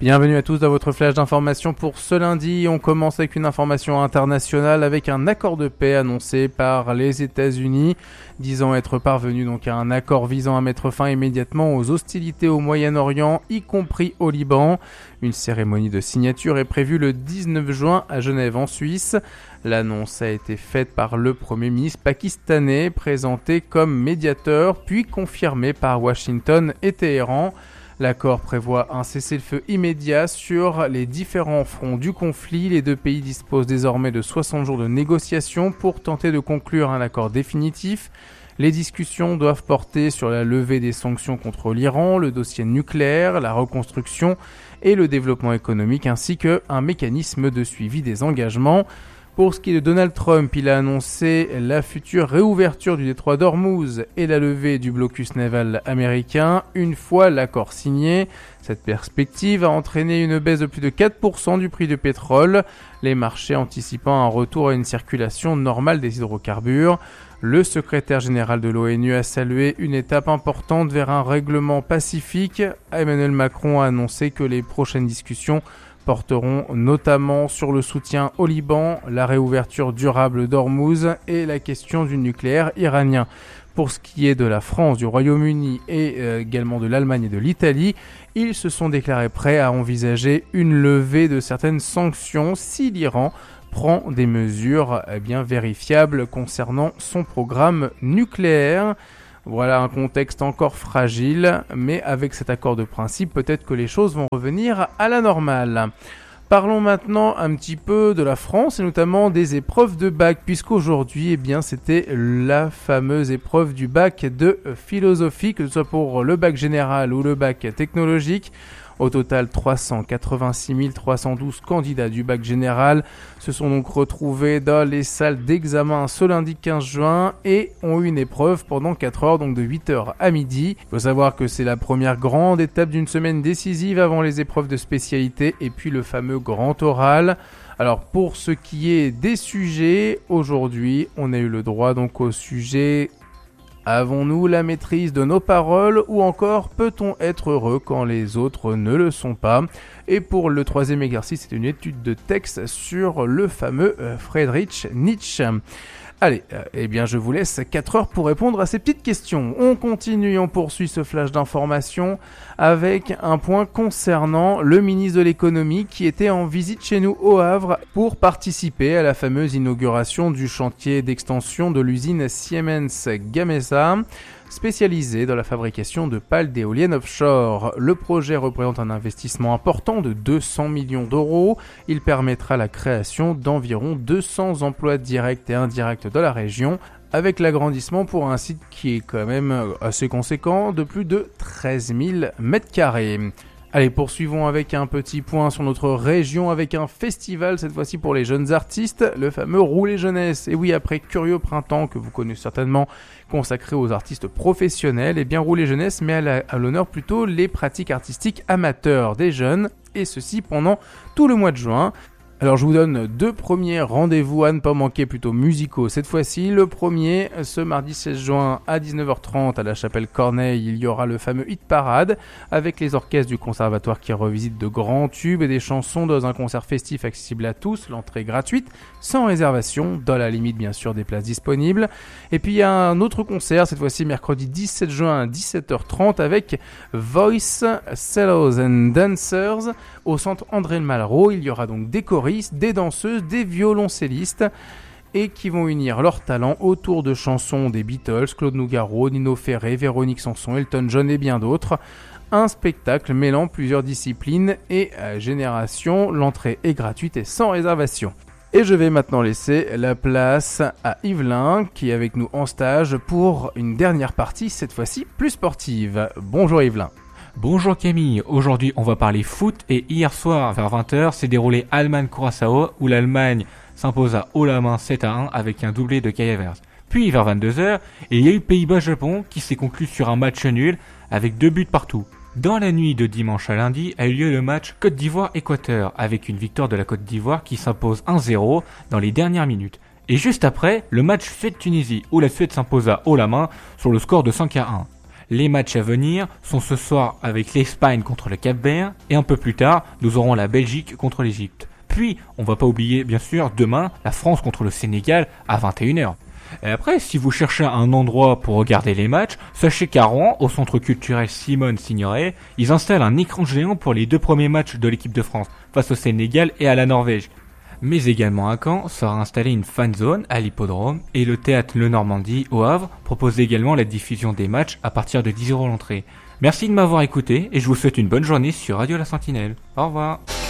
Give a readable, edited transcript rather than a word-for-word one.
Bienvenue à tous dans votre flash d'information pour ce lundi. On commence avec une information internationale avec un accord de paix annoncé par les États-Unis, disant être parvenu donc à un accord visant à mettre fin immédiatement aux hostilités au Moyen-Orient, y compris au Liban. Une cérémonie de signature est prévue le 19 juin à Genève en Suisse. L'annonce a été faite par le Premier ministre pakistanais, présenté comme médiateur, puis confirmé par Washington et Téhéran. L'accord prévoit un cessez-le-feu immédiat sur les différents fronts du conflit. Les deux pays disposent désormais de 60 jours de négociations pour tenter de conclure un accord définitif. Les discussions doivent porter sur la levée des sanctions contre l'Iran, le dossier nucléaire, la reconstruction et le développement économique, ainsi qu'un mécanisme de suivi des engagements. Pour ce qui est de Donald Trump, il a annoncé la future réouverture du détroit d'Ormuz et la levée du blocus naval américain une fois l'accord signé. Cette perspective a entraîné une baisse de plus de 4% du prix du pétrole, les marchés anticipant un retour à une circulation normale des hydrocarbures. Le secrétaire général de l'ONU a salué une étape importante vers un règlement pacifique. Emmanuel Macron a annoncé que les prochaines discussions porteront notamment sur le soutien au Liban, la réouverture durable d'Ormuz et la question du nucléaire iranien. Pour ce qui est de la France, du Royaume-Uni et également de l'Allemagne et de l'Italie, ils se sont déclarés prêts à envisager une levée de certaines sanctions si l'Iran prend des mesures vérifiables concernant son programme nucléaire. Voilà un contexte encore fragile, mais avec cet accord de principe, peut-être que les choses vont revenir à la normale. Parlons maintenant un petit peu de la France et notamment des épreuves de bac, puisqu'aujourd'hui, c'était la fameuse épreuve du bac de philosophie, que ce soit pour le bac général ou le bac technologique. Au total, 386 312 candidats du bac général se sont donc retrouvés dans les salles d'examen ce lundi 15 juin et ont eu une épreuve pendant 4 heures, donc de 8h à midi. Il faut savoir que c'est la première grande étape d'une semaine décisive avant les épreuves de spécialité et puis le fameux grand oral. Alors pour ce qui est des sujets, aujourd'hui, on a eu le droit donc au sujet avons-nous la maîtrise de nos paroles ou encore peut-on être heureux quand les autres ne le sont pas? Et pour le troisième exercice, c'est une étude de texte sur le fameux Friedrich Nietzsche. Allez, je vous laisse 4 heures pour répondre à ces petites questions. On continue, on poursuit ce flash d'information avec un point concernant le ministre de l'économie qui était en visite chez nous au Havre pour participer à la fameuse inauguration du chantier d'extension de l'usine Siemens Gamesa, spécialisée dans la fabrication de pales d'éoliennes offshore. Le projet représente un investissement important de 200 millions d'euros. Il permettra la création d'environ 200 emplois directs et indirects dans la région, avec l'agrandissement pour un site qui est quand même assez conséquent, de plus de 13 000 m². Allez, poursuivons avec un petit point sur notre région avec un festival, cette fois-ci pour les jeunes artistes, le fameux Rouler Jeunesse. Et oui, après Curieux Printemps, que vous connaissez certainement, consacré aux artistes professionnels, Rouler Jeunesse met à l'honneur plutôt les pratiques artistiques amateurs des jeunes, et ceci pendant tout le mois de juin. Alors je vous donne 2 premiers rendez-vous à ne pas manquer, plutôt musicaux cette fois-ci. Le premier, ce mardi 16 juin à 19h30 à la Chapelle Corneille, il y aura le fameux Hit Parade avec les orchestres du conservatoire qui revisitent de grands tubes et des chansons dans un concert festif accessible à tous, l'entrée gratuite, sans réservation, dans la limite bien sûr des places disponibles. Et puis il y a un autre concert, cette fois-ci mercredi 17 juin à 17h30 avec Voice, Cellos and Dancers au centre André le Malraux. Il y aura donc des choristes, des danseuses, des violoncellistes et qui vont unir leurs talents autour de chansons des Beatles, Claude Nougaro, Nino Ferré, Véronique Sanson, Elton John et bien d'autres. Un spectacle mêlant plusieurs disciplines et générations. L'entrée est gratuite et sans réservation. Et je vais maintenant laisser la place à Yvelin qui est avec nous en stage pour une dernière partie, cette fois-ci plus sportive. Bonjour Yvelin. Bonjour Camille, aujourd'hui on va parler foot et hier soir vers 20h s'est déroulé Allemagne-Curaçao où l'Allemagne s'imposa haut la main 7-1 avec un doublé de Kai Havertz. Puis vers 22h, il y a eu Pays-Bas-Japon qui s'est conclu sur un match nul avec 2 buts partout. Dans la nuit de dimanche à lundi a eu lieu le match Côte d'Ivoire-Équateur avec une victoire de la Côte d'Ivoire qui s'impose 1-0 dans les dernières minutes. Et juste après, le match Suède-Tunisie où la Suède s'imposa haut la main sur le score de 5-1. Les matchs à venir sont ce soir avec l'Espagne contre le Cap-Vert et un peu plus tard, nous aurons la Belgique contre l'Égypte. Puis, on va pas oublier bien sûr demain la France contre le Sénégal à 21h. Et après, si vous cherchez un endroit pour regarder les matchs, sachez qu'à Rouen, au centre culturel Simone Signoret, ils installent un écran géant pour les 2 premiers matchs de l'équipe de France, face au Sénégal et à la Norvège. Mais également à Caen sera installée une fan zone à l'hippodrome et le théâtre Le Normandie au Havre propose également la diffusion des matchs à partir de 10 € l'entrée. Merci de m'avoir écouté et je vous souhaite une bonne journée sur Radio La Sentinelle. Au revoir.